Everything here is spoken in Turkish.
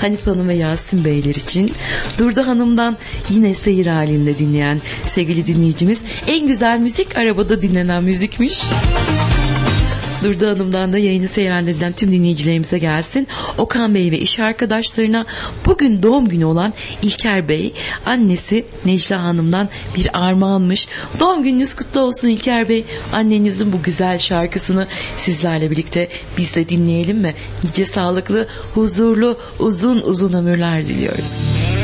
Hanife Hanım ve Yasin Beyler için. Durdu Hanım'dan yine seyir halinde dinleyen sevgili dinleyicimiz, en güzel müzik arabada dinlenen müzikmiş. Durdu Hanım'dan da yayını seyran edilen tüm dinleyicilerimize gelsin. Okan Bey ve iş arkadaşlarına, bugün doğum günü olan İlker Bey, annesi Necla Hanım'dan bir armağanmış. Doğum gününüz kutlu olsun İlker Bey. Annenizin bu güzel şarkısını sizlerle birlikte biz de dinleyelim mi? Nice sağlıklı, huzurlu, uzun uzun ömürler diliyoruz.